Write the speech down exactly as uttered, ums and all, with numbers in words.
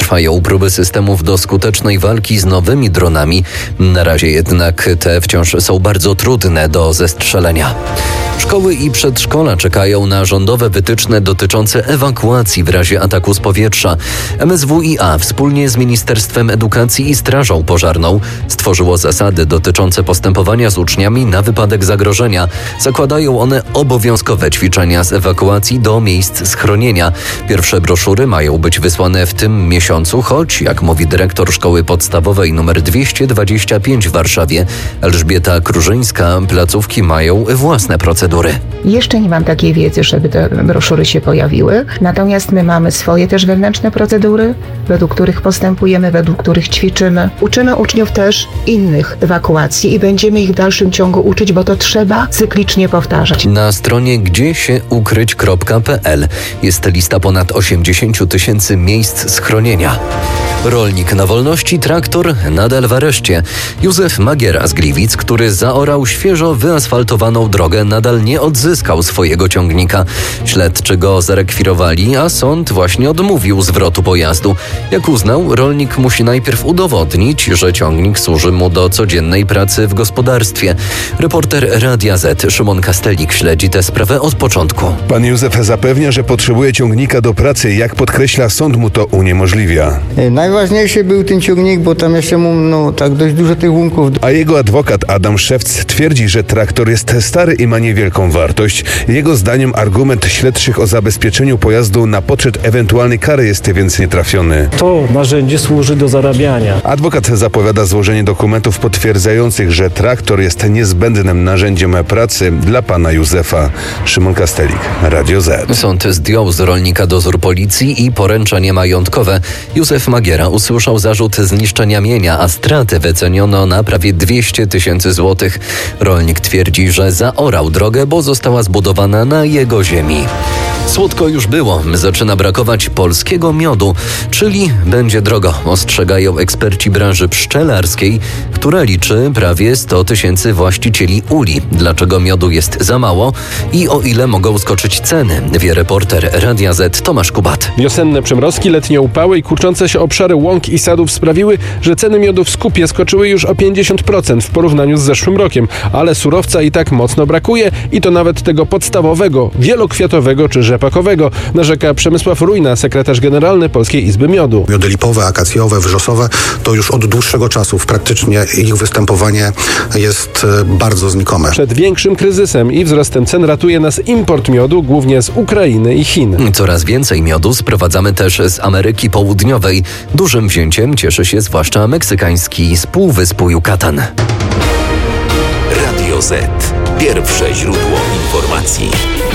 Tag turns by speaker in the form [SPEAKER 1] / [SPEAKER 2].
[SPEAKER 1] trwają próby systemów do skutecznej walki z nowymi dronami. Na razie jednak te wciąż są bardzo trudne do zestrzelenia. Szkoły i przedszkola czekają na rządowe wytyczne dotyczące ewakuacji w razie ataku z powietrza. M S W i A wspólnie z Ministerstwem Edukacji i Strażą Pożarną stworzyło zasady dotyczące postępowania z uczniami na wypadek zagrożenia. Zakładają one obowiązkowe ćwiczenia z ewakuacji do miejsc schronienia. Pierwsze broszury mają być wysłane w tym miesiącu, choć, jak mówi dyrektor szkoły podstawowej nr dwieście dwadzieścia pięć w Warszawie, Elżbieta Krużyńska, placówki mają własne procedury.
[SPEAKER 2] Jeszcze nie mam takiej wiedzy, żeby te broszury się pojawiły, natomiast my mamy swoje też wewnętrzne procedury, według których postępujemy, według których ćwiczymy. Uczymy uczniów też innych ewakuacji i będziemy ich w dalszym ciągu uczyć, bo to trzeba cyklicznie powtarzać.
[SPEAKER 1] Na stronie gdzie się ukryć kropka p l jest lista ponad osiemdziesiąt tysięcy miejsc schronienia. Rolnik na wolności, traktor nadal w areszcie. Józef Magiera z Gliwic, który zaorał świeżo wyasfaltowaną drogę, nadal nie odzyskał swojego ciągnika. Śledczy go zarekwirowali, a sąd właśnie odmówił zwrotu pojazdu. Jak uznał, rolnik musi najpierw udowodnić, że ciągnik służy mu do codziennej pracy w gospodarstwie. Reporter Radia Z Szymon Kastelik śledzi tę sprawę od początku.
[SPEAKER 3] Pan Józef zapewnia, że potrzebuje ciągnika do pracy. Jak podkreśla, sąd mu to uniemożliwia.
[SPEAKER 4] Najważniejszy był ten ciągnik, bo tam jeszcze mu no, tak dość dużo tych łunków.
[SPEAKER 3] A jego adwokat Adam Szewc twierdzi, że traktor jest stary i ma niewielką wartość. Jego zdaniem argument śledczych o zabezpieczeniu pojazdu na poczet ewentualnej kary jest więc nietrafiony.
[SPEAKER 5] To narzędzie służy do zarabiania.
[SPEAKER 3] Adwokat zapowiada złożenie dokumentów potwierdzających, że traktor jest niezbędnym narzędziem pracy dla pana Józefa. Szymon Kastelik, Radio Z.
[SPEAKER 1] Sąd zdjął z rolnika dozór policji i poręczenie majątkowe. Józef Magiera usłyszał zarzut zniszczenia mienia, a straty wyceniono na prawie dwieście tysięcy złotych. Rolnik twierdzi, że zaorał drogę, bo została zbudowana na jego ziemi. Słodko już było. Zaczyna brakować polskiego miodu, czyli będzie drogo, ostrzegają eksperci branży pszczelarskiej, która liczy prawie sto tysięcy właścicieli uli. Dlaczego miodu jest za mało i o ile mogą skoczyć ceny, wie reporter Radia Z Tomasz Kubat.
[SPEAKER 6] Wiosenne przymrozki, letnie upały i kurczące się obszary łąk i sadów sprawiły, że ceny miodu w skupie skoczyły już o pięćdziesiąt procent w porównaniu z zeszłym rokiem, ale surowca i tak mocno brakuje i to nawet tego podstawowego, wielokwiatowego czy rzepakowego, narzeka Przemysław Rujna, sekretarz generalny Polskiej Izby Miodu.
[SPEAKER 7] Miody lipowe, akacjowe, wrzosowe to już od dłuższego czasu praktycznie ich występowanie jest bardzo znikome.
[SPEAKER 6] Przed większym kryzysem i wzrostem cen ratuje nas import miodu, głównie z Ukrainy i Chin.
[SPEAKER 1] Coraz więcej miodu sprowadzamy też z Ameryki Południowej. Dużym wzięciem cieszy się zwłaszcza meksykański z półwyspu Yucatan.
[SPEAKER 8] Radio Z. Pierwsze źródło informacji.